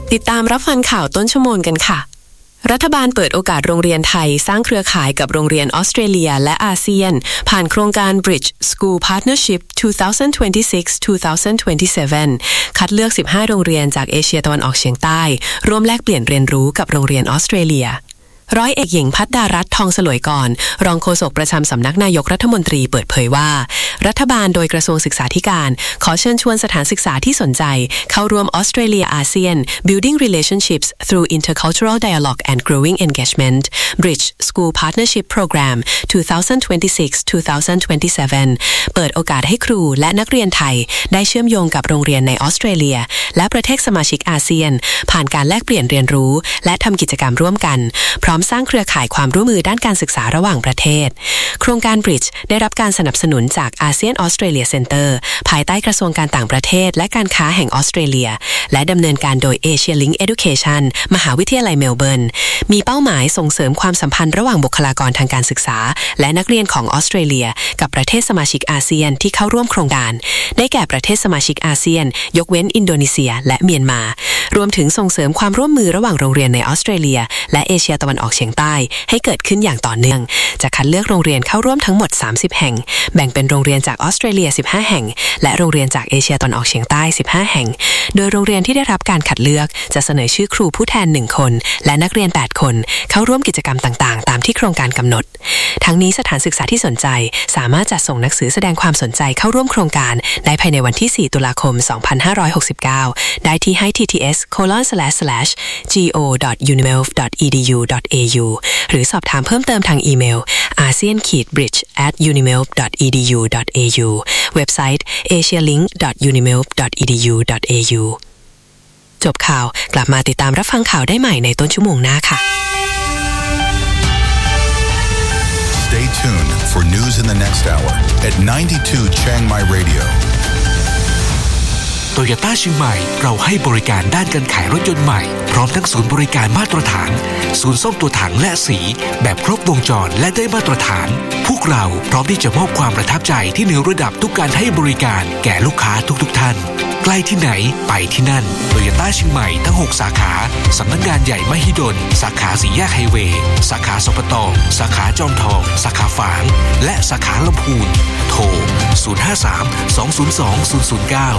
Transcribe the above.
ติดตามรับฟังข่าวต้นชั่วโมงกันค่ะรัฐบาลเปิดโอกาสโรงเรียนไทยสร้างเครือข่ายกับโรงเรียนออสเตรเลียและอาเซียนผ่านโครงการ Bridge School Partnership 2026-2027 คัดเลือก15โรงเรียนจากเอเชียตะวันออกเฉียงใต้ร่วมแลกเปลี่ยนเรียนรู้กับโรงเรียนออสเตรเลียร้อยเอกหญิงภัทรดารัตน์ทองสลวยก่อนรองโฆษกประจำสำนักนายกรัฐมนตรีเปิดเผยว่ารัฐบาลโดยกระทรวงศึกษาธิการขอเชิญชวนสถานศึกษาที่สนใจเข้าร่วม Australia ASEAN Building Relationships Through Intercultural Dialogue and Growing Engagement Bridge School Partnership Program 2026-2027 เปิดโอกาสให้ครูและนักเรียนไทยได้เชื่อมโยงกับโรงเรียนในออสเตรเลียและประเทศสมาชิกอาเซียนผ่านการแลกเปลี่ยนเรียนรู้และทำกิจกรรมร่วมกันพร้อมสร้างเครือข่ายความร่วมมือด้านการศึกษาระหว่างประเทศโครงการ Bridge ได้รับการสนับสนุนจาก ASEAN Australia Center ภายใต้กระทรวงการต่างประเทศและการค้าแห่งออสเตรเลียและดำเนินการโดย Asia Link Education มหาวิทยาลัยเมลเบิร์นมีเป้าหมายส่งเสริมความสัมพันธ์ระหว่างบุคลากรทางการศึกษาและนักเรียนของออสเตรเลียกับประเทศสมาชิกอาเซียนที่เข้าร่วมโครงการได้แก่ประเทศสมาชิกอาเซียนยกเว้นอินโดนีเซียและเมียนมารวมถึงส่งเสริมความร่วมมือระหว่างโรงเรียนในออสเตรเลียและเอเชียตะวันออกเฉียงใต้ให้เกิดขึ้นอย่างต่อเนื่องจะคัดเลือกโรงเรียนเข้าร่วมทั้งหมด30แห่งแบ่งเป็นโรงเรียนจากออสเตรเลีย15แห่งและโรงเรียนจากเอเชียตะวันออกเฉียงใต้15แห่งโดยโรงเรียนที่ได้รับการคัดเลือกจะเสนอชื่อครูผู้แทน1คนและนักเรียน8คนเข้าร่วมกิจกรรมต่างๆตามที่โครงการกำหนดทั้งนี้สถานศึกษาที่สนใจสามารถจัดส่งหนังสือแสดงความสนใจเข้าร่วมโครงการได้ภายในวันที่4ตุลาคม2569ได้ที่ https://go.unimelf.edu.au หรือสอบถามเพิ่มเติมทางอีเมล asean-bridge@unimelf.edu เว็บไซต์ asialink.unimelf.edu.au จบข่าวกลับมาติดตามรับฟังข่าวได้ใหม่ในต้นชั่วโมงหน้าค่ะ Stay tuned for news in the next hour at 92 Chiang Mai Radio โตโยต้าเชียงใหม่เราให้บริการด้านการขายรถยนต์ใหม่พร้อมทั้งศูนย์บริการมาตรฐานศูนย์ซ่อมตัวถังและสีแบบครบวงจรและได้มาตรฐานพวกเราพร้อมที่จะมอบความประทับใจที่เหนือระดับทุกการให้บริการแก่ลูกค้าทุกท่านใกล้ที่ไหนไปที่นั่นโตโยต้าเชียงใหม่ทั้ง6สาขาสำนักงานใหญ่มหิดลสาขาสี่แยกไฮเวย์สาขาสปต.สาขาจอมทองสาขาฝางและสาขาลำพูนโทร053 202 009